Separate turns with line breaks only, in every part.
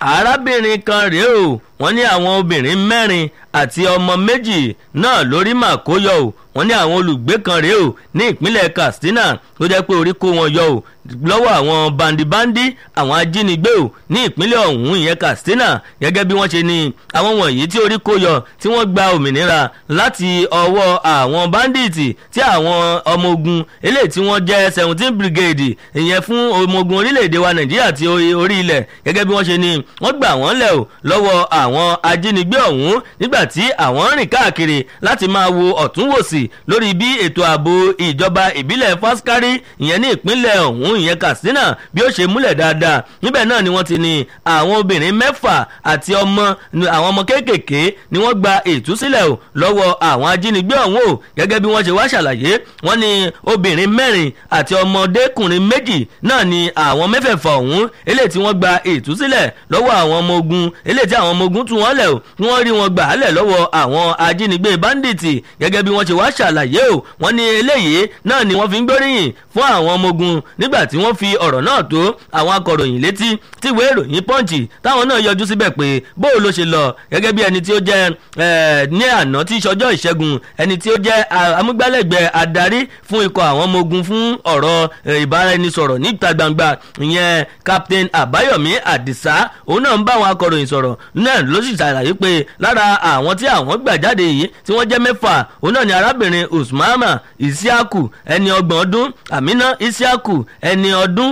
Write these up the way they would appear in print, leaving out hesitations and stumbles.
arábìnrin kan rèé o wọ́n ní àwọn obìnrin mẹ́rin àti ọmọ méjì náà lórí màkóyọ o wọ́n ní àwọn olùgbé kan rèé o ní ìpínlẹ̀ Katsina tó jẹ́ pé orí kó wọn yọ o lọ́wọ́ àwọn bandibandi àwọn ajínigbé o ní ìpínlẹ̀ ọ̀hún ìyẹn Katsina gẹ́gẹ́ bí wọ́n ṣe ní àwọn wọ̀nyí tí orí kó yọ tí wọ́n gba òmìnira láti ọwọ́ àwọn bandits tí àwọn ọmọ ogun eléyìí tí wọ́n jẹ́ 17 brigade ìyẹn fún ọmọ ogun orílẹ̀-èdè wa Nàìjíríà ti orí ilẹ̀ gẹ́gẹ́ bí wọ́n ṣe ní wọ́n gbà wọ́n lẹ̀ o lọ́wọ́ àwọn ajínigbé ọ̀hún nígbà tí àwọn rìn káàkiri láti máa wo ọ̀túnwòsì lórí bí ètò ààbò ìjọba ìbílẹ̀ Faskari ìyẹn ní ìpínlẹ̀ ọ̀hún ìyẹn Katsina bí ó ṣe múlẹ̀ dáadáa níbẹ̀ náà ni wọ́n ti ní àwọn obìnrin mẹ́fà àti àwọn ọmọ kéékèèké ni wọ́n gba ìtúsílẹ̀ o lọ́wọ́ àwọn ajínigbé ọ̀hún o gẹ́gẹ́ bí wọ́n ṣe wá ṣàlàyé wọ́n ní obìnrin mẹ́rin àti ọmọdékùnrin méjì náà ni àwọn mẹ́fẹ̀ẹ̀fà ọ̀hún eléyìí tí wọ́n gba ìtúsílẹ̀ lọ́wọ́ àwọn ọmọ ogun eléyìí tí àwọn ọmọ ogun tú wọ́n lẹ̀ o tí wọ́n rí wọn gbà á lẹ̀ lọ́wọ́ àwọn ajínigbé bandits gẹ́gẹ́ bí wọ́n ṣe wá ṣàlàyé o wọ́n ní eléyìí náà ni wọ́n fi ń gbóríyìn fún àwọn ọmọ ogun nígbà tí wọ́n fi ọ̀rọ̀ náà tó àwọn akọ̀ròyìn létí tí ìwé ìròyìn Punch táwọn náà yọjú síbẹ̀ pé bó ló ṣe lọ gẹ́gẹ́ bí ẹni tí ó jẹ́ ní àná tí ìṣọjọ́ ìṣẹ́gun ẹni tí ó jẹ́ amúgbálẹ́gbẹ̀ẹ́ adarí fún ikọ̀ àwọn ọmọ ogun fún ọ̀rọ̀ ìbáraẹnisọ̀rọ̀ níta gbangba ìyẹn Captain Àbáyọ̀mí Àdìsá òun náà ń bá àwọn akọ̀ròyìn sọ̀rọ̀ náà ló sì ṣàlàyé pé lára àwọn tí àwọn gbà jáde yìí tí wọ́n jẹ́ mẹ́fà òun náà ni arábìnrin Usmama Isiaku ẹni 30 ọdún Amina Isiaku ẹni ọdún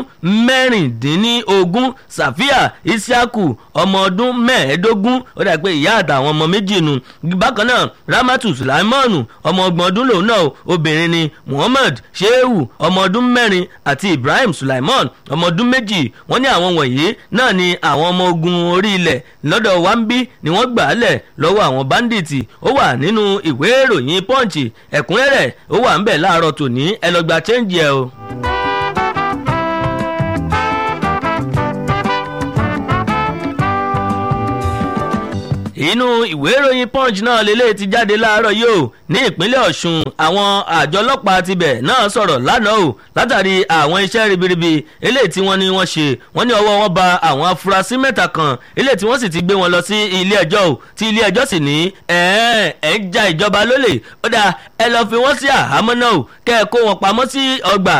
16 Safia Isiaku ọmọ ọdún 15 ó dà pé ìyá àtàwọn ọmọ méjì nù bákan náà Ramatu Sulaimanu ọmọ 30 ọdún lòun náà obìnrin ni Muhammad Shehu ọmọ ọdún 4 àti Ibrahim Sulaiman ọmọ ọdún 2 wọ́n ní àwọn wọ̀nyí náà ni àwọn ọmọ ogun orí ilẹ̀ lọ́dọ̀ wambi ni wọ́n gbà á lẹ̀ lọ́wọ́ àwọn bandits ó wà nínú ìwé ìròyìn Punch ẹ̀kúnrẹ́rẹ́ ó wà ńbẹ̀ láàárọ̀ tòní ẹ lọ gba change ẹ o. inú ìwé ìròyìn Punch náà lélẹ̀ ti jáde láàárọ̀ yìí o ní ìpínlẹ̀ Ọ̀ṣun àwọn àjọ ọlọ́pàá tibẹ̀ náà sọ̀rọ̀ lánàá o látàrí àwọn iṣẹ́ ribiribi eléyìí tí wọ́n ní wọ́n ṣe wọ́n ní ọwọ́ wọn ba àwọn afurasí mẹ́ta kan eléyìí tí wọ́n sì ti gbé wọn lọ sí ilé ẹjọ́ o tí ilé ẹjọ́ sì ní ẹ̀ ń ja ìjọba lólè ó dáa ẹ lọ fi wọ́n sí àhámọ́ náà o kẹ́ ẹ kó wọn pamọ́ sí ọgbà